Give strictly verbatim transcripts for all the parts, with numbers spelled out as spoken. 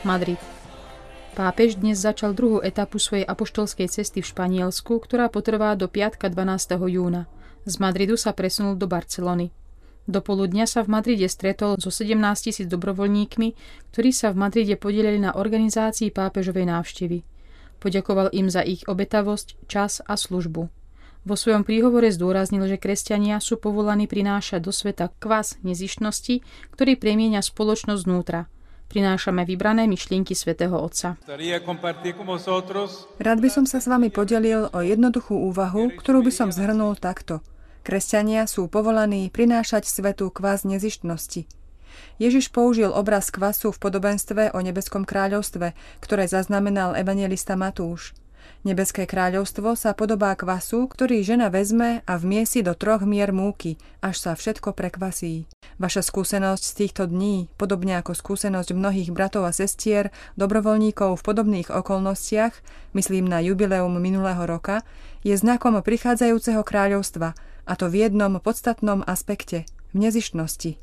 Madrid. Pápež dnes začal druhú etapu svojej apoštolskej cesty v Španielsku, ktorá potrvá do piatka dvanásteho júna. Z Madridu sa presunul do Barcelony. Do poludnia sa v Madride stretol so sedemnásť tisíc dobrovoľníkmi, ktorí sa v Madride podielili na organizácii pápežovej návštevy. Poďakoval im za ich obetavosť, čas a službu. Vo svojom príhovore zdôraznil, že kresťania sú povolaní prinášať do sveta kvas nezištnosti, ktorý premieňa spoločnosť znútra. Prinášame vybrané myšlienky svätého Otca. Rád by som sa s vami podelil o jednoduchú úvahu, ktorú by som zhrnul takto. Kresťania sú povolaní prinášať svetu kvas nezištnosti. Ježiš použil obraz kvasu v podobenstve o nebeskom kráľovstve, ktoré zaznamenal evanjelista Matúš. Nebeské kráľovstvo sa podobá kvasu, ktorý žena vezme a vmiesi do troch mier múky, až sa všetko prekvasí. Vaša skúsenosť z týchto dní, podobne ako skúsenosť mnohých bratov a sestier, dobrovoľníkov v podobných okolnostiach, myslím na jubileum minulého roka, je znakom prichádzajúceho kráľovstva, a to v jednom podstatnom aspekte, v nezištnosti.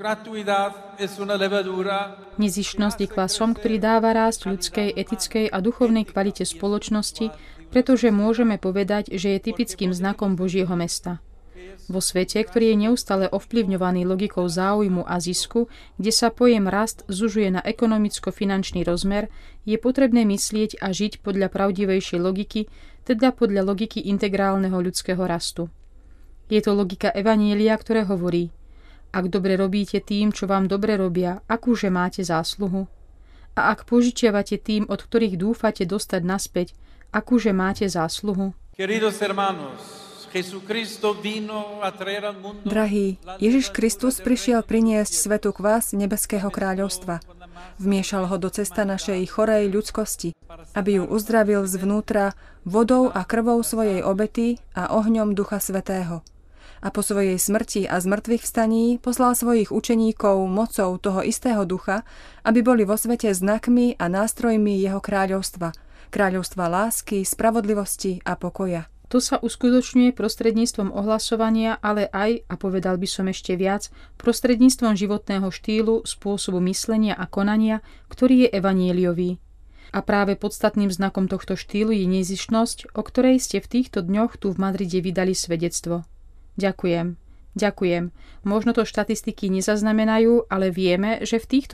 Nezištnosť je kvasom, ktorý dáva rásť ľudskej, etickej a duchovnej kvalite spoločnosti, pretože môžeme povedať, že je typickým znakom Božieho mesta. Vo svete, ktorý je neustále ovplyvňovaný logikou záujmu a zisku, kde sa pojem rast zužuje na ekonomicko-finančný rozmer, je potrebné myslieť a žiť podľa pravdivejšej logiky, teda podľa logiky integrálneho ľudského rastu. Je to logika evanjelia, ktoré hovorí: ak dobre robíte tým, čo vám dobre robia, akúže máte zásluhu? A ak požičiavate tým, od ktorých dúfate dostať naspäť, akúže máte zásluhu? Drahí, Ježiš Kristus prišiel priniesť svetu kvas nebeského kráľovstva. Vmiešal ho do cesta našej chorej ľudskosti, aby ju uzdravil zvnútra vodou a krvou svojej obety a ohňom Ducha Svätého. A po svojej smrti a zmrtvých vstaní poslal svojich učeníkov mocou toho istého ducha, aby boli vo svete znakmi a nástrojmi jeho kráľovstva, kráľovstva lásky, spravodlivosti a pokoja. To sa uskutočňuje prostredníctvom ohlasovania, ale aj, a povedal by som ešte viac, prostredníctvom životného štýlu, spôsobu myslenia a konania, ktorý je evanjeliový. A práve podstatným znakom tohto štýlu je nezištnosť, o ktorej ste v týchto dňoch tu v Madride vydali svedectvo. Ďakujem. Ďakujem. Možno to štatistiky nezaznamenajú, ale vieme, že v týchto